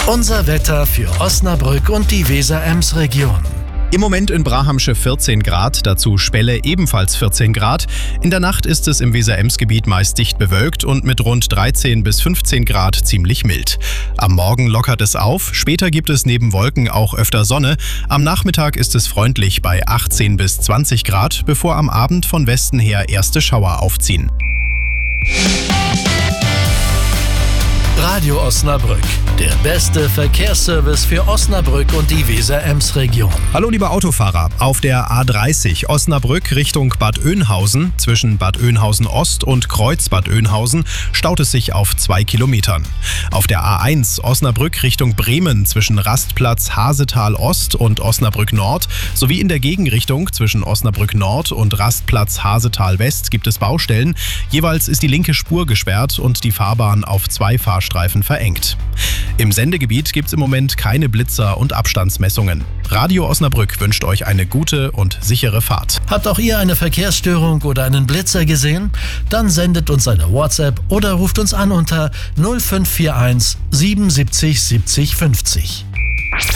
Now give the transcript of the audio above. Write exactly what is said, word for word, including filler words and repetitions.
Unser Wetter für Osnabrück und die Weser-Ems-Region. Im Moment in Brahamsche vierzehn Grad, dazu Spelle ebenfalls vierzehn Grad. In der Nacht ist es im Weser-Ems-Gebiet meist dicht bewölkt und mit rund dreizehn bis fünfzehn Grad ziemlich mild. Am Morgen lockert es auf, später gibt es neben Wolken auch öfter Sonne. Am Nachmittag ist es freundlich bei achtzehn bis zwanzig Grad, bevor am Abend von Westen her erste Schauer aufziehen. Radio Osnabrück, der beste Verkehrsservice für Osnabrück und die Weser-Ems-Region. Hallo liebe Autofahrer, auf der A dreißig Osnabrück Richtung Bad Oeynhausen, zwischen Bad Oeynhausen Ost und Kreuz Bad Oeynhausen, staut es sich auf zwei Kilometern. Auf der A eins Osnabrück Richtung Bremen zwischen Rastplatz Hasetal Ost und Osnabrück Nord sowie in der Gegenrichtung zwischen Osnabrück Nord und Rastplatz Hasetal West gibt es Baustellen. Jeweils ist die linke Spur gesperrt und die Fahrbahn auf zwei Fahrstreifen verengt. Im Sendegebiet gibt es im Moment keine Blitzer und Abstandsmessungen. Radio Osnabrück wünscht euch eine gute und sichere Fahrt. Habt auch ihr eine Verkehrsstörung oder einen Blitzer gesehen? Dann sendet uns eine WhatsApp oder ruft uns an unter null fünf vier eins siebenundsiebzig siebzig fünfzig.